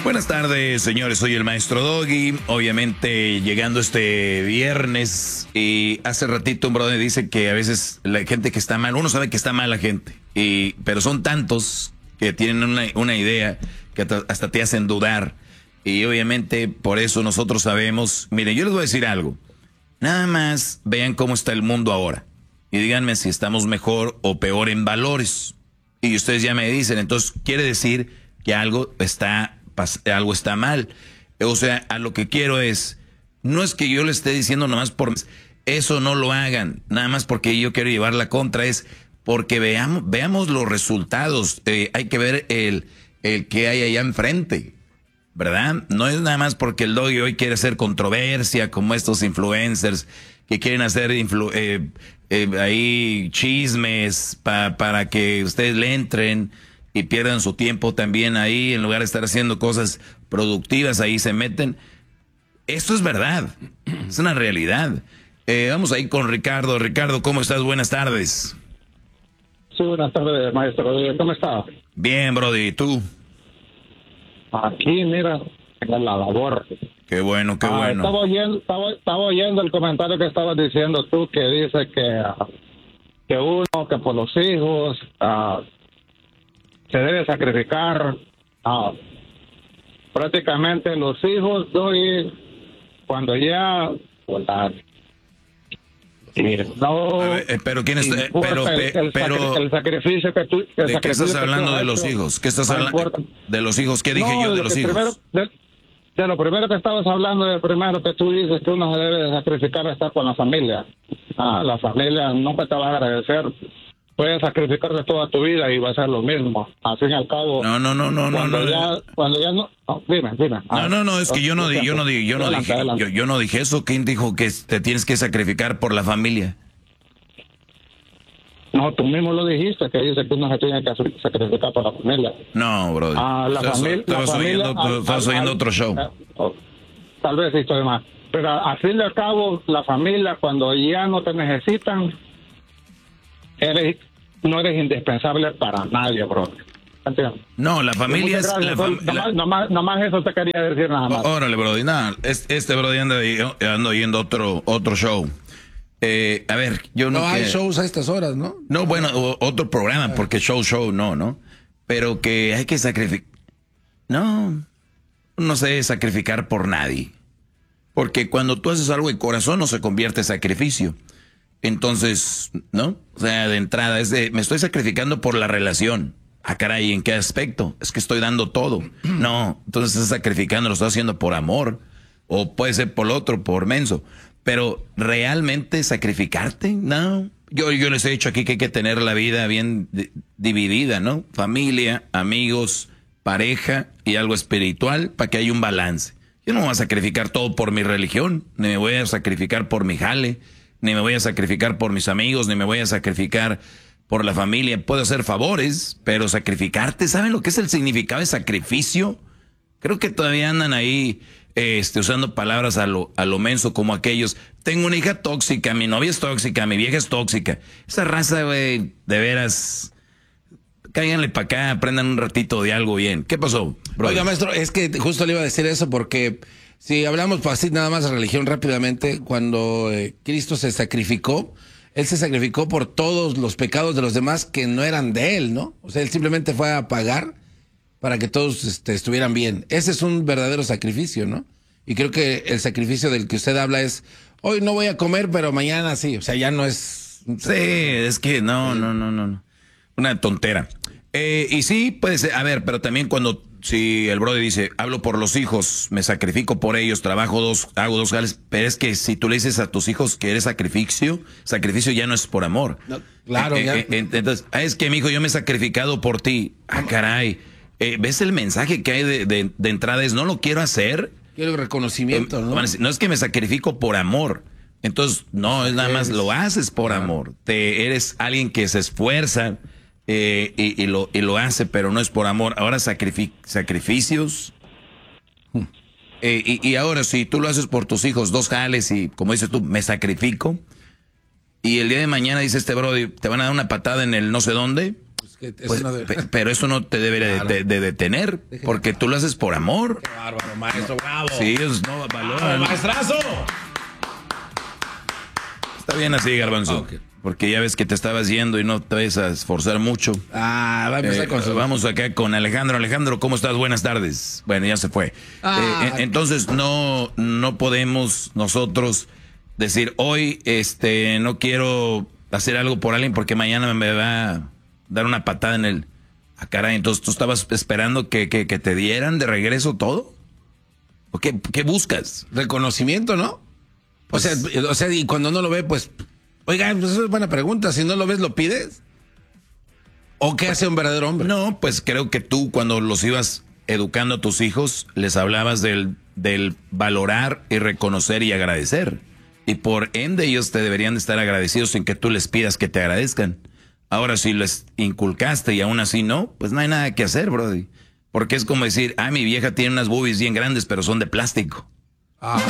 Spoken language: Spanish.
Buenas tardes, señores. Soy el maestro Doggy. Obviamente, llegando este viernes. Y hace ratito un brother dice que a veces la gente que está mal, uno sabe que está mal la gente. Pero son tantos que tienen una idea que hasta te hacen dudar. Y obviamente, por eso nosotros sabemos. Miren, yo les voy a decir algo. Nada más vean cómo está el mundo ahora. Y díganme si estamos mejor o peor en valores. Y ustedes ya me dicen. Entonces, quiere decir que algo está mal. O sea, a lo que quiero es, no es que yo le esté diciendo nomás por eso, no lo hagan, nada más porque yo quiero llevar la contra, es porque veamos los resultados. Hay que ver el que hay allá enfrente, ¿verdad? No es nada más porque el Doggy hoy quiere hacer controversia, como estos influencers que quieren hacer ahí chismes para que ustedes le entren y pierdan su tiempo también ahí, en lugar de estar haciendo cosas productivas, ahí se meten. Esto es verdad, es una realidad. Vamos ahí con Ricardo. Ricardo, ¿cómo estás? Buenas tardes. Sí, buenas tardes, maestro. ¿Cómo está? Bien, brody, ¿y tú? Aquí, mira, en la labor. Qué bueno, qué bueno. Estaba oyendo el comentario que estabas diciendo tú, que dice que uno, que por los hijos... se debe sacrificar. Prácticamente los hijos cuando ya no. Pero quién es, el sacrificio que tú. ¿De qué estás hablando de los hijos? ¿Qué estás hablando de los hijos? ¿Qué dije yo de los hijos? De lo primero que estabas hablando, de primero que tú dices que uno se debe de sacrificar estar con la familia. La familia nunca te va a agradecer. Puedes sacrificarte toda tu vida y va a ser lo mismo. Al fin y al cabo. No. Cuando ya no. Dime. No, es que yo no dije eso. ¿Quién dijo que te tienes que sacrificar por la familia? No, tú mismo lo dijiste, que dice que uno se tiene que sacrificar por la familia. No, bro. Estabas oyendo otro show. Tal vez sí estoy mal. Pero al fin y al cabo, la familia, cuando ya no te necesitan, no eres indispensable para nadie, bro. ¿Entiendes? No, la familia es... Nomás eso te quería decir, nada más. Órale, Brody, nada. Este Brody anda oyendo otro show. A ver, yo no... No hay shows a estas horas, ¿no? No, bueno, otro programa, porque show, no. Pero que hay que sacrificar... No se debe sacrificar por nadie. Porque cuando tú haces algo de corazón no se convierte en sacrificio. Entonces, ¿no? O sea, de entrada me estoy sacrificando por la relación. Caray, ¿en qué aspecto? Es que estoy dando todo. No, entonces estás sacrificando, lo estás haciendo por amor. O puede ser por otro, por menso. Pero, ¿realmente sacrificarte? No. Yo les he dicho aquí que hay que tener la vida bien dividida, ¿no? Familia, amigos, pareja y algo espiritual para que haya un balance. Yo no me voy a sacrificar todo por mi religión, ni me voy a sacrificar por mi jale, ni me voy a sacrificar por mis amigos, ni me voy a sacrificar por la familia. Puedo hacer favores, pero sacrificarte, ¿saben lo que es el significado de sacrificio? Creo que todavía andan ahí usando palabras a lo menso, como aquellos. Tengo una hija tóxica, mi novia es tóxica, mi vieja es tóxica. Esa raza, güey, de veras, cáiganle para acá, aprendan un ratito de algo bien. ¿Qué pasó, bro? Oiga, maestro, es que justo le iba a decir eso porque... Si hablamos así nada más de religión rápidamente, cuando Cristo se sacrificó, Él se sacrificó por todos los pecados de los demás que no eran de Él, ¿no? O sea, Él simplemente fue a pagar para que todos estuvieran bien. Ese es un verdadero sacrificio, ¿no? Y creo que el sacrificio del que usted habla es, hoy no voy a comer, pero mañana sí. O sea, ya no es... Sí, es que no. Una tontera. Y sí, puede ser, a ver, pero también si el brother dice, hablo por los hijos, me sacrifico por ellos, hago dos jales, pero es que si tú le dices a tus hijos que eres sacrificio ya no es por amor. No, claro. Entonces, es que mi hijo, yo me he sacrificado por ti. Caray. ¿Ves el mensaje que hay de entrada? Es, no lo quiero hacer. Quiero reconocimiento, ¿no? No es que me sacrifico por amor. Entonces, no, es nada más lo haces por amor. Eres alguien que se esfuerza y lo hace, pero no es por amor. Ahora sacrificios. Y ahora, si tú lo haces por tus hijos, dos jales y, como dices tú, me sacrifico. Y el día de mañana, dice este brody, te van a dar una patada en el no sé dónde. que eso Pues, no debe- pero eso no te debería de detener, porque tú lo haces por amor. Qué bárbaro, maestro, bravo. Sí, ellos no valoran. ¡Bravo, maestrazo! Está bien así, Garbanzo. Ok. Porque ya ves que te estabas yendo y no te vas a esforzar mucho. Va a empezar con su... Vamos acá con Alejandro. Alejandro, ¿cómo estás? Buenas tardes. Bueno, ya se fue. Entonces no podemos nosotros decir hoy no quiero hacer algo por alguien porque mañana me va a dar una patada en el... Ah, caray, entonces tú estabas esperando que te dieran de regreso todo. ¿O qué buscas? Reconocimiento, ¿no? O sea, y cuando no lo ve, pues... Oiga, pues eso es buena pregunta. Si no lo ves, ¿lo pides? ¿O qué hace un verdadero hombre? No, pues creo que tú cuando los ibas educando a tus hijos, les hablabas del valorar y reconocer y agradecer. Y por ende ellos te deberían de estar agradecidos sin que tú les pidas que te agradezcan. Ahora, si les inculcaste y aún así no, pues no hay nada que hacer, brody. Porque es como decir, mi vieja tiene unas boobies bien grandes, pero son de plástico.